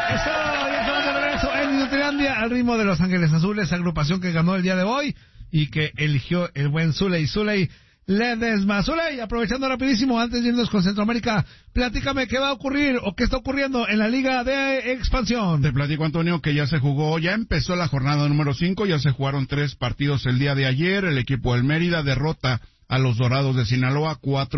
Eso, ya estamos de regreso en Nutrilandia al ritmo de Los Ángeles Azules, agrupación que ganó el día de hoy y que eligió el buen Zuley Ledesma. Zuley, aprovechando rapidísimo, antes de irnos con Centroamérica, platícame qué va a ocurrir o qué está ocurriendo en la Liga de Expansión. Te platico, Antonio, que ya empezó la jornada número 5, ya se jugaron 3 partidos el día de ayer. El equipo del Mérida derrota a los Dorados de Sinaloa 4